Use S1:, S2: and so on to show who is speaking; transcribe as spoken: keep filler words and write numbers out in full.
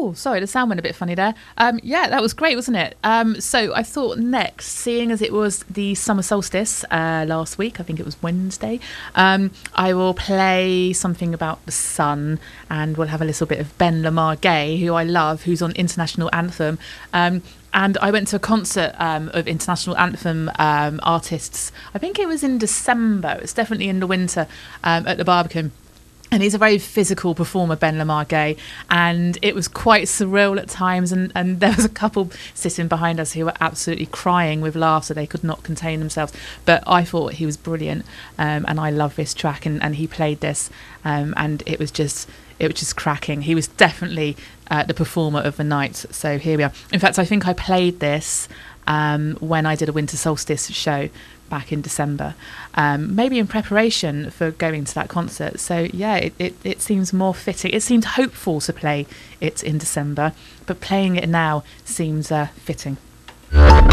S1: Oh, sorry, the sound went a bit funny there. Um, yeah, that was great, wasn't it? Um, so I thought next, seeing as it was the summer solstice uh, last week, I think it was Wednesday, um, I will play something about the sun, and we'll have a little bit of Ben Lamar Gay, who I love, who's on International Anthem. Um, and I went to a concert um, of International Anthem um, artists. I think it was in December. It's definitely in the winter um, at the Barbican. And he's a very physical performer, Ben Lamar Gay, and it was quite surreal at times. And, and there was a couple sitting behind us who were absolutely crying with laughter. They could not contain themselves. But I thought he was brilliant, um, and I love this track. And, and he played this, um, and it was just it was just cracking. He was definitely uh, the performer of the night. So here we are. In fact, I think I played this um, when I did a winter solstice show back in December, um, maybe in preparation for going to that concert. So yeah, it, it, it seems more fitting. It seemed hopeful to play it in December, but playing it now seems uh, fitting.